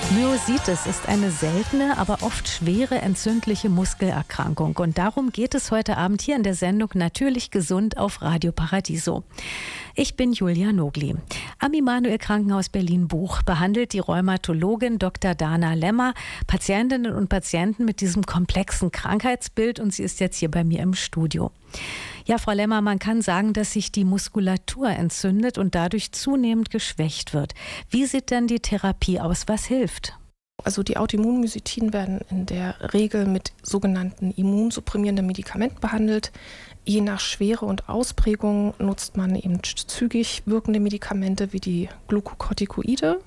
Myositis ist eine seltene, aber oft schwere entzündliche Muskelerkrankung. Und darum geht es heute Abend hier in der Sendung Natürlich gesund auf Radio Paradiso. Ich bin Julia Nogli. Am Immanuel-Krankenhaus Berlin-Buch behandelt die Rheumatologin Dr. Dana Lemmer Patientinnen und Patienten mit diesem komplexen Krankheitsbild und sie ist jetzt hier bei mir im Studio. Ja, Frau Lemmer, man kann sagen, dass sich die Muskulatur entzündet und dadurch zunehmend geschwächt wird. Wie sieht denn die Therapie aus? Was hilft? Also die Autoimmunmyositiden werden in der Regel mit sogenannten immunsupprimierenden Medikamenten behandelt. Je nach Schwere und Ausprägung nutzt man eben zügig wirkende Medikamente wie die Glukokortikoide.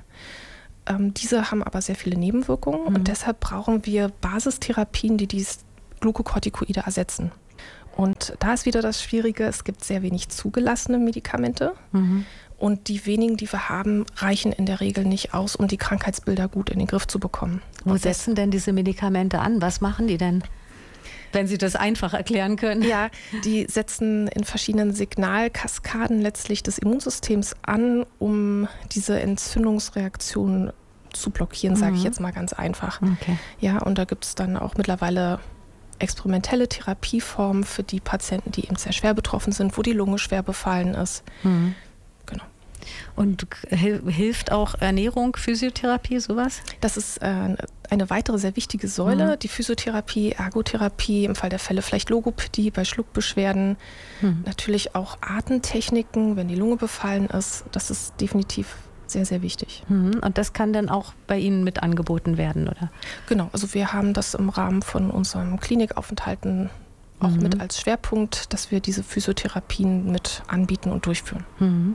Diese haben aber sehr viele Nebenwirkungen und deshalb brauchen wir Basistherapien, die die Glukokortikoide ersetzen. Und da ist wieder das Schwierige, es gibt sehr wenig zugelassene Medikamente und die wenigen, die wir haben, reichen in der Regel nicht aus, um die Krankheitsbilder gut in den Griff zu bekommen. Wo setzen denn diese Medikamente an? Was machen die denn? Wenn Sie das einfach erklären können. Ja, die setzen in verschiedenen Signalkaskaden letztlich des Immunsystems an, um diese Entzündungsreaktion zu blockieren, sage ich jetzt mal ganz einfach. Okay. Ja, und da gibt es dann auch mittlerweile experimentelle Therapieformen für die Patienten, die eben sehr schwer betroffen sind, wo die Lunge schwer befallen ist. Genau. Und hilft auch Ernährung, Physiotherapie, sowas? Das ist eine weitere sehr wichtige Säule, die Physiotherapie, Ergotherapie, im Fall der Fälle vielleicht Logopädie bei Schluckbeschwerden, natürlich auch Atemtechniken, wenn die Lunge befallen ist. Das ist definitiv sehr, sehr wichtig. Und das kann dann auch bei Ihnen mit angeboten werden, oder? Genau, also wir haben das im Rahmen von unserem Klinikaufenthalten auch mit als Schwerpunkt, dass wir diese Physiotherapien mit anbieten und durchführen.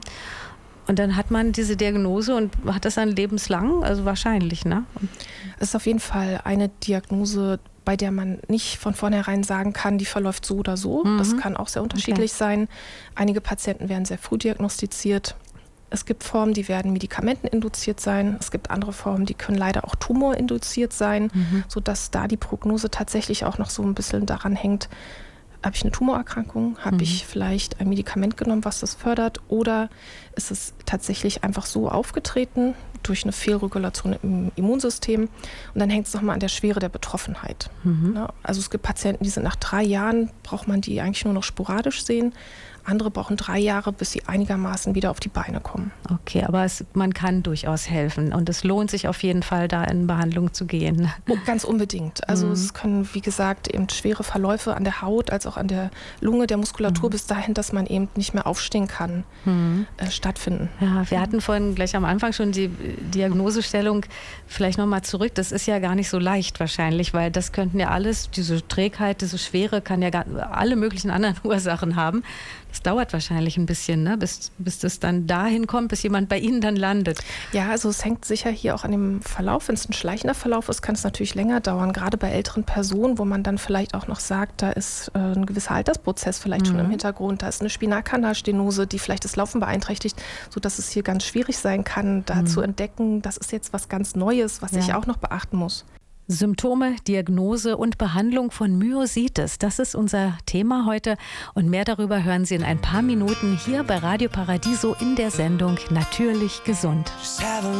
Und dann hat man diese Diagnose und hat das dann lebenslang? Also wahrscheinlich, ne? Es ist auf jeden Fall eine Diagnose, bei der man nicht von vornherein sagen kann, die verläuft so oder so. Das kann auch sehr unterschiedlich sein. Einige Patienten werden sehr früh diagnostiziert. Es gibt Formen, die werden medikamenteninduziert sein. Es gibt andere Formen, die können leider auch tumorinduziert sein, sodass da die Prognose tatsächlich auch noch so ein bisschen daran hängt, habe ich eine Tumorerkrankung, habe ich vielleicht ein Medikament genommen, was das fördert, oder ist es tatsächlich einfach so aufgetreten durch eine Fehlregulation im Immunsystem und dann hängt es nochmal an der Schwere der Betroffenheit. Also es gibt Patienten, die sind nach 3 Jahren, braucht man die eigentlich nur noch sporadisch sehen. Andere brauchen 3 Jahre, bis sie einigermaßen wieder auf die Beine kommen. Okay, aber man kann durchaus helfen und es lohnt sich auf jeden Fall, da in Behandlung zu gehen. Oh, ganz unbedingt. Also es können, wie gesagt, eben schwere Verläufe an der Haut, als auch an der Lunge, der Muskulatur bis dahin, dass man eben nicht mehr aufstehen kann, stattfinden. Ja, wir hatten vorhin gleich am Anfang schon die Diagnosestellung, vielleicht nochmal zurück. Das ist ja gar nicht so leicht wahrscheinlich, weil das könnten ja alles, diese Trägheit, diese Schwere kann ja alle möglichen anderen Ursachen haben. Das dauert wahrscheinlich ein bisschen, ne? bis das dann dahin kommt, bis jemand bei Ihnen dann landet. Ja, also es hängt sicher hier auch an dem Verlauf. Wenn es ein schleichender Verlauf ist, kann es natürlich länger dauern. Gerade bei älteren Personen, wo man dann vielleicht auch noch sagt, da ist ein gewisser Altersprozess vielleicht schon im Hintergrund. Da ist eine Spinalkanalstenose, die vielleicht das Laufen beeinträchtigt, sodass es hier ganz schwierig sein kann, da zu entdecken, das ist jetzt was ganz Neues, was ich auch noch beachten muss. Symptome, Diagnose und Behandlung von Myositis. Das ist unser Thema heute. Und mehr darüber hören Sie in ein paar Minuten hier bei Radio Paradiso in der Sendung Natürlich gesund.